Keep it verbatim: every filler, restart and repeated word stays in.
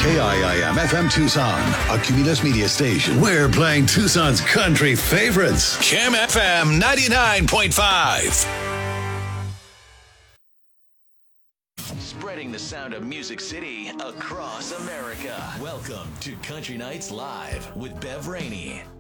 K I I M F M Tucson, a Cumulus Media station. We're playing Tucson's country favorites. K I M F M ninety-nine point five. Spreading the sound of Music City across America. Welcome to Country Nights Live with Bev Rainey.